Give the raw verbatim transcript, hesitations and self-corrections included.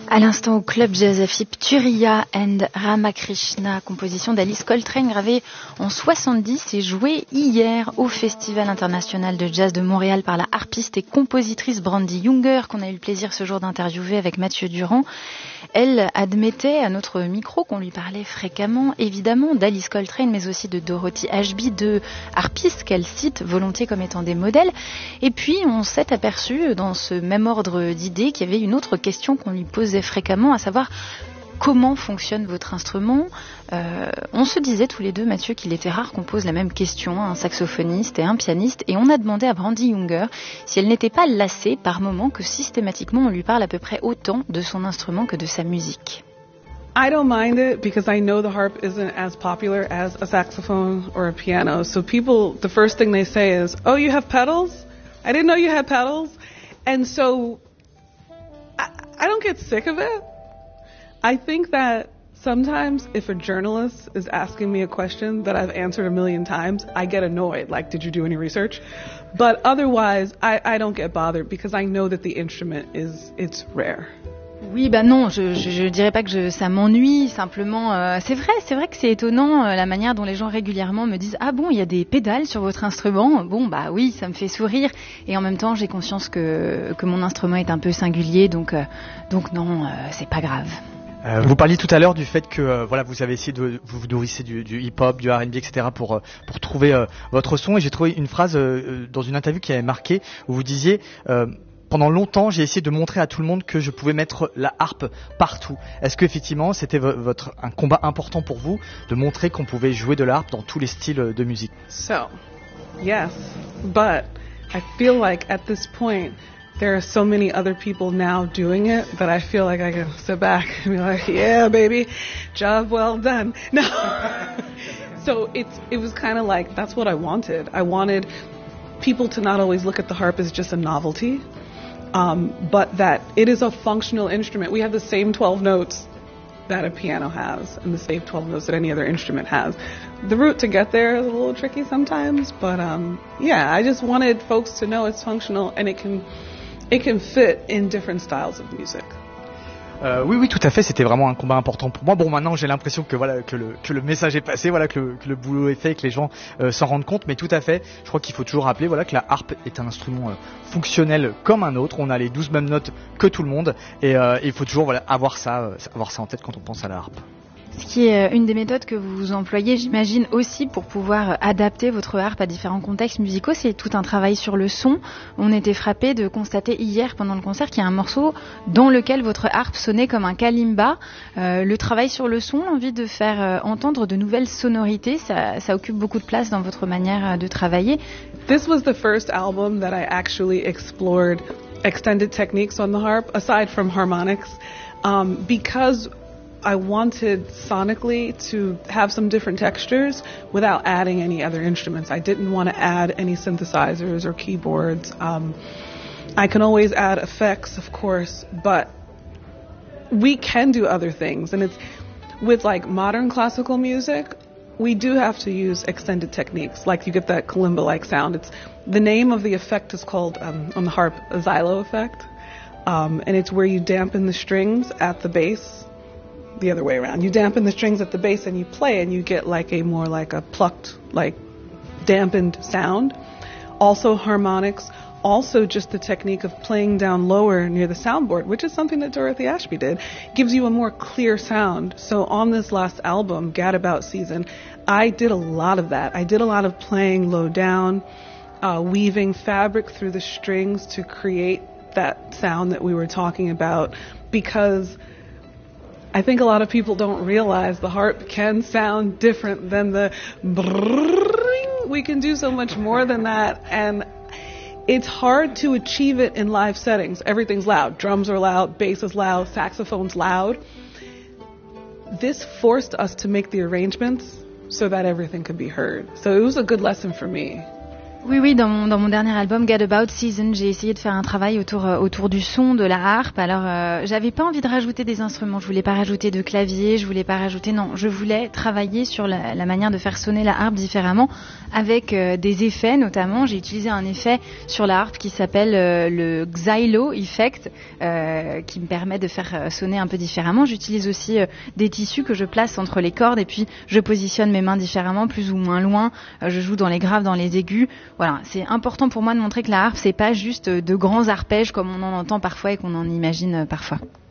À l'instant au Club Jazz F I P, Turiya and Ramakrishna, composition d'Alice Coltrane, gravée en soixante-dix et jouée hier au Festival international de jazz de Montréal par la harpiste et compositrice Brandi Younger, qu'on a eu le plaisir ce jour d'interviewer avec Mathieu Durand. Elle admettait à notre micro qu'on lui parlait fréquemment, évidemment, d'Alice Coltrane, mais aussi de Dorothy Ashby, deux harpistes qu'elle cite volontiers comme étant des modèles. Et puis, on s'est aperçu, dans ce même ordre d'idées, qu'il y avait une autre question qu'on lui posait fréquemment, à savoir comment fonctionne votre instrument. Euh, on se disait tous les deux, Mathieu, qu'il était rare qu'on pose la même question à un saxophoniste et un pianiste, et on a demandé à Brandi Younger si elle n'était pas lassée par moments que systématiquement on lui parle à peu près autant de son instrument que de sa musique. I don't mind it because I know the harp isn't as popular as a saxophone or a piano. So people, the first thing they say is, "Oh, you have pedals? I didn't know you had pedals." And so I, I don't get sick of it. I think that sometimes if a journalist is asking me a question that I've answered a million times, I get annoyed. Like, did you do any research? But otherwise, I, I don't get bothered because I know that the instrument is, it's rare. Oui, bah non, je, je, je dirais pas que je, ça m'ennuie, simplement, euh, c'est vrai, c'est vrai que c'est étonnant euh, la manière dont les gens régulièrement me disent « Ah bon, il y a des pédales sur votre instrument ?» Bon, bah oui, ça me fait sourire, et en même temps, j'ai conscience que, que mon instrument est un peu singulier, donc, euh, donc non, euh, c'est pas grave. Euh, vous parliez tout à l'heure du fait que euh, voilà, vous avez essayé de vous, vous nourrissez du, du hip-hop, du R and B, et cetera pour euh, pour trouver euh, votre son. Et j'ai trouvé une phrase euh, dans une interview qui avait marqué où vous disiez euh, pendant longtemps, j'ai essayé de montrer à tout le monde que je pouvais mettre la harpe partout. Est-ce que effectivement, c'était votre un combat important pour vous de montrer qu'on pouvait jouer de la harpe dans tous les styles de musique? So, yes, but I feel like at this point there are so many other people now doing it that I feel like I can sit back and be like, yeah, baby, job well done. No. So it's, it was kind of like, that's what I wanted. I wanted people to not always look at the harp as just a novelty, um, but that it is a functional instrument. We have the same twelve notes that a piano has and the same twelve notes that any other instrument has. The route to get there is a little tricky sometimes, but um, yeah, I just wanted folks to know it's functional and it can It can fit in different styles of music. Euh, oui, oui, tout à fait. C'était vraiment un combat important pour moi. Bon, maintenant, j'ai l'impression que voilà que le que le message est passé, voilà que le, que le boulot est fait, que les gens euh, s'en rendent compte. Mais tout à fait, je crois qu'il faut toujours rappeler, voilà, que la harpe est un instrument euh, fonctionnel comme un autre. On a les douze mêmes notes que tout le monde, et euh, il faut toujours voilà avoir ça, euh, avoir ça en tête quand on pense à la harpe. Ce qui est une des méthodes que vous employez, j'imagine, aussi pour pouvoir adapter votre harpe à différents contextes musicaux, c'est tout un travail sur le son. On était frappé de constater hier pendant le concert qu'il y a un morceau dans lequel votre harpe sonnait comme un kalimba. Euh, le travail sur le son, l'envie de faire euh, entendre de nouvelles sonorités, ça, ça occupe beaucoup de place dans votre manière de travailler. This was the first album that I actually explored extended techniques on the harp, aside from harmonics, um, because I wanted sonically to have some different textures without adding any other instruments. I didn't want to add any synthesizers or keyboards. Um, I can always add effects, of course, but we can do other things. And it's with like modern classical music, we do have to use extended techniques. Like you get that kalimba-like sound. It's the name of the effect is called um, on the harp a xylo effect, um, and it's where you dampen the strings at the bass. The other way around. You dampen the strings at the bass and you play and you get like a more like a plucked, like dampened sound. Also harmonics, also just the technique of playing down lower near the soundboard, which is something that Dorothy Ashby did, gives you a more clear sound. So on this last album, Gadabout Season, I did a lot of that. I did a lot of playing low down, uh, weaving fabric through the strings to create that sound that we were talking about, because I think a lot of people don't realize the harp can sound different than the brrrring. We can do so much more than that, and it's hard to achieve it in live settings. Everything's loud. Drums are loud, bass is loud, saxophone's loud. This forced us to make the arrangements so that everything could be heard. So it was a good lesson for me. Oui, oui, dans mon, dans mon dernier album, God About Season, j'ai essayé de faire un travail autour, euh, autour du son, de la harpe. Alors, euh, j'avais pas envie de rajouter des instruments, je voulais pas rajouter de clavier, je voulais pas rajouter, non, je voulais travailler sur la, la manière de faire sonner la harpe différemment, avec euh, des effets notamment. J'ai utilisé un effet sur la harpe qui s'appelle euh, le Xylo Effect, euh, qui me permet de faire sonner un peu différemment. J'utilise aussi euh, des tissus que je place entre les cordes et puis je positionne mes mains différemment, plus ou moins loin. Euh, je joue dans les graves, dans les aigus. Voilà, c'est important pour moi de montrer que la harpe, c'est pas juste de grands arpèges comme on en entend parfois et qu'on en imagine parfois.